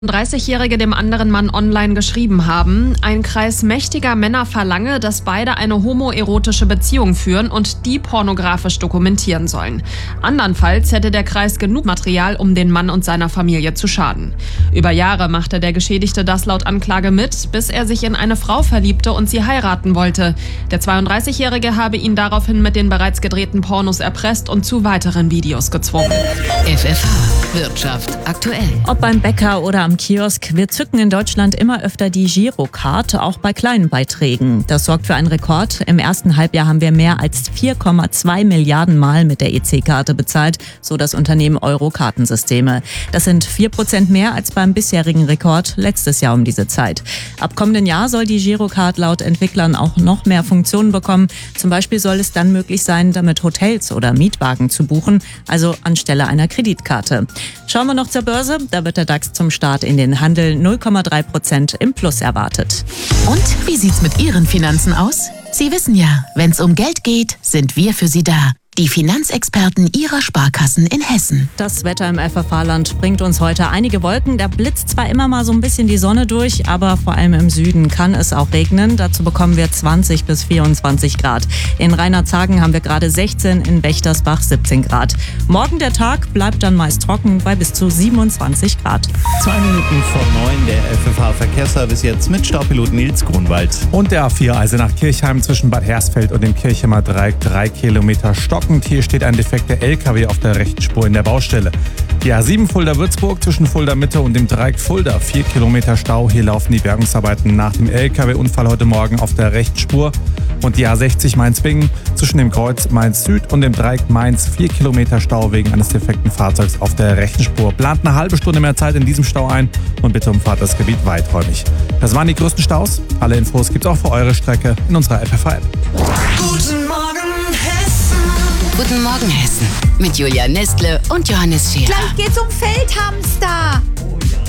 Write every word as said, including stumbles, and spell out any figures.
dreißigjährige dem anderen Mann online geschrieben haben, ein Kreis mächtiger Männer verlange, dass beide eine homoerotische Beziehung führen und die pornografisch dokumentieren sollen. Andernfalls hätte der Kreis genug Material, um den Mann und seiner Familie zu schaden. Über Jahre machte der Geschädigte das laut Anklage mit, bis er sich in eine Frau verliebte und sie heiraten wollte. Der zweiunddreißigjährige habe ihn daraufhin mit den bereits gedrehten Pornos erpresst und zu weiteren Videos gezwungen. F F H Wirtschaft aktuell. Ob beim Bäcker oder am Kiosk, wir zücken in Deutschland immer öfter die Girocard, auch bei kleinen Beiträgen. Das sorgt für einen Rekord. Im ersten Halbjahr haben wir mehr als vier Komma zwei Milliarden Mal mit der E C-Karte bezahlt, so das Unternehmen Euro-Kartensysteme. Das sind vier Prozent mehr als beim bisherigen Rekord letztes Jahr um diese Zeit. Ab kommenden Jahr soll die Girocard laut Entwicklern auch noch mehr Funktionen bekommen. Zum Beispiel soll es dann möglich sein, damit Hotels oder Mietwagen zu buchen, also anstelle einer Kreditkarte. Schauen wir noch zur Börse. Da wird der DAX zum Start in den Handel null Komma drei Prozent im Plus erwartet. Und wie sieht's mit Ihren Finanzen aus? Sie wissen ja, wenn's um Geld geht, sind wir für Sie da. Die Finanzexperten Ihrer Sparkassen in Hessen. Das Wetter im F F H-Land bringt uns heute einige Wolken. Da blitzt zwar immer mal so ein bisschen die Sonne durch, aber vor allem im Süden kann es auch regnen. Dazu bekommen wir zwanzig bis vierundzwanzig Grad. In Rheinerzhagen haben wir gerade sechzehn, in Wächtersbach siebzehn Grad. Morgen der Tag bleibt dann meist trocken bei bis zu siebenundzwanzig Grad. Zwei Minuten vor neun, der F F H-Verkehrsservice jetzt mit Staupilot Nils Grunwald. Und der A vier Eisenach-Kirchheim zwischen Bad Hersfeld und dem Kirchheimer Dreieck, drei Kilometer Stock. Und hier steht ein defekter L K W auf der rechten Spur in der Baustelle. Die A sieben Fulda-Würzburg zwischen Fulda-Mitte und dem Dreieck Fulda. vier Kilometer Stau. Hier laufen die Bergungsarbeiten nach dem L K W-Unfall heute Morgen auf der rechten Spur. Und die A sechzig Mainz-Bingen zwischen dem Kreuz Mainz-Süd und dem Dreieck Mainz. vier Kilometer Stau wegen eines defekten Fahrzeugs auf der rechten Spur. Plant eine halbe Stunde mehr Zeit in diesem Stau ein und bitte umfahrt das Gebiet weiträumig. Das waren die größten Staus. Alle Infos gibt's auch für eure Strecke in unserer F F H-App. Guten Morgen, Hessen. Guten Morgen, Hessen. Mit Julia Nestle und Johannes Scherer. Gleich geht's um Feldhamster.